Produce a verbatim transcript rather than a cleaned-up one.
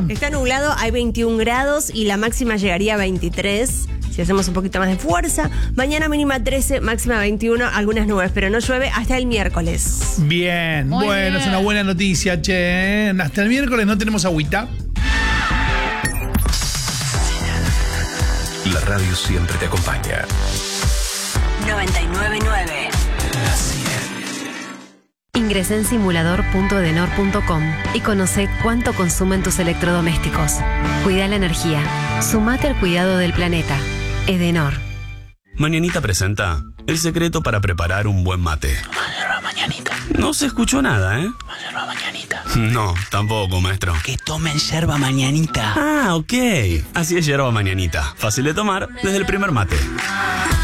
nublado. Está nublado, hay veintiún grados y la máxima llegaría a veintitrés. Si hacemos un poquito más de fuerza. Mañana mínima trece, máxima veintiuno, algunas nubes, pero no llueve hasta el miércoles. Bien, Muy bueno, bien. es una buena noticia, che. ¿eh? Hasta el miércoles no tenemos agüita. La radio siempre te acompaña. noventa y nueve nueve. Ingresa en simulador punto edenor punto com y conoce cuánto consumen tus electrodomésticos. Cuida la energía. Sumate al cuidado del planeta. Edenor. Mañanita presenta el secreto para preparar un buen mate. Yerba mañanita. No se escuchó nada, ¿eh? Yerba mañanita. No, tampoco, maestro. Que tomen yerba mañanita. Ah, ok. Así es yerba mañanita. Fácil de tomar desde el primer mate.